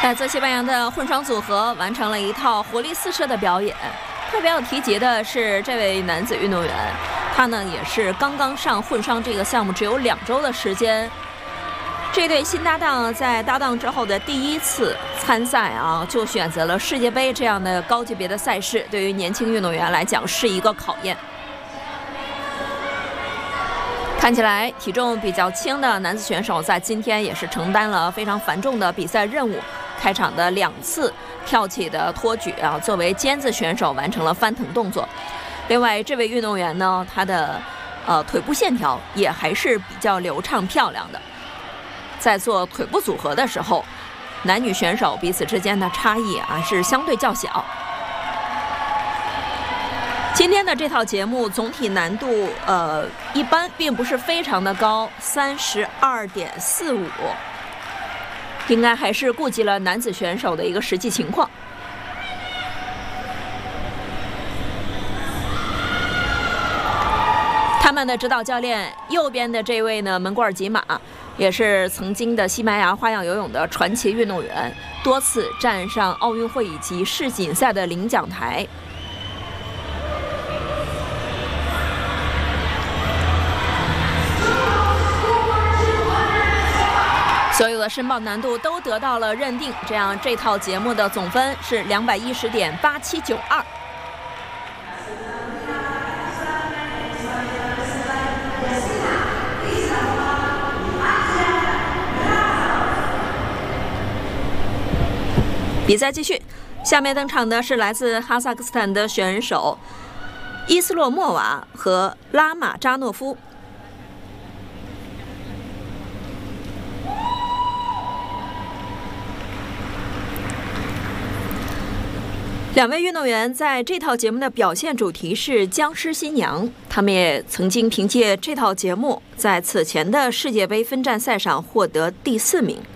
来自西班牙的混双组合完成了一套活力四射的表演。特别要提及的是这位男子运动员，他呢也是刚刚上混双这个项目只有2周的时间。这对新搭档在搭档之后的第一次参赛就选择了世界杯这样的高级别的赛事，对于年轻运动员来讲是一个考验。看起来体重比较轻的男子选手在今天也是承担了非常繁重的比赛任务。开场的2次跳起的托举作为尖子选手完成了翻腾动作。另外这位运动员呢，他的腿部线条也还是比较流畅漂亮的。在做腿部组合的时候，男女选手彼此之间的差异是相对较小。今天的这套节目总体难度一般，并不是非常的高，32.45，应该还是顾及了男子选手的一个实际情况。他们的指导教练右边的这位呢，门古尔吉马，也是曾经的西班牙花样游泳的传奇运动员，多次站上奥运会以及世锦赛的领奖台。所有的申报难度都得到了认定，这样这套节目的总分是210.8792。比赛继续，下面登场的是来自哈萨克斯坦的选手伊斯洛莫娃和拉马扎诺夫。2位运动员在这套节目的表现主题是僵尸新娘，他们也曾经凭借这套节目在此前的世界杯分站赛上获得第4名。